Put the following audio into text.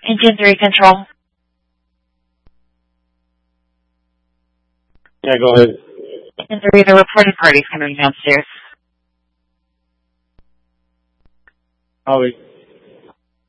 Engine 3 control. Yeah, go ahead. Engine 3, the reported party's coming downstairs. Holly.